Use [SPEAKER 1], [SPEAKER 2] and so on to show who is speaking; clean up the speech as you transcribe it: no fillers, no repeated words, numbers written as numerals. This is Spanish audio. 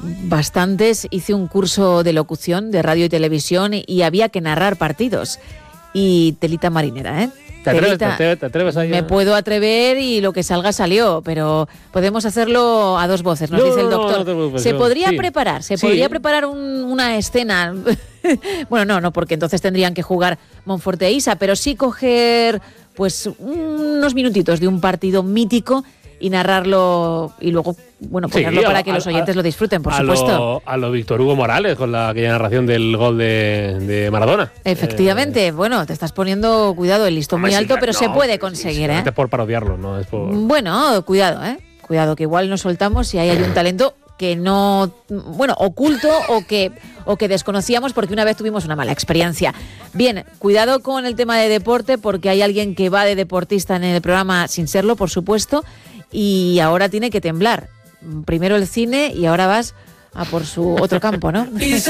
[SPEAKER 1] bastantes. Hice un curso de locución de radio y televisión y había que narrar partidos. Y telita marinera, ¿eh?
[SPEAKER 2] ¿Te atreves a ir?
[SPEAKER 1] Me puedo atrever y lo que salga salió, pero podemos hacerlo a dos voces, nos dice el doctor. Se podría preparar una escena. Bueno, no, porque entonces tendrían que jugar Monforte e Isa, pero sí coger pues unos minutitos de un partido mítico y narrarlo y luego, ponerlo para que los oyentes lo disfruten, por supuesto.
[SPEAKER 2] A lo Víctor Hugo Morales, con aquella narración del gol de Maradona.
[SPEAKER 1] Efectivamente, te estás poniendo, cuidado, el listón muy alto, pero se puede conseguir, ¿eh?
[SPEAKER 2] Es por parodiarlo, no es por...
[SPEAKER 1] Bueno, cuidado, ¿eh? Cuidado, que igual nos soltamos si hay un talento que no, oculto o que desconocíamos porque una vez tuvimos una mala experiencia. Bien, cuidado con el tema de deporte porque hay alguien que va de deportista en el programa sin serlo, por supuesto, y ahora tiene que temblar. Primero el cine y ahora vas a por su otro campo, ¿no?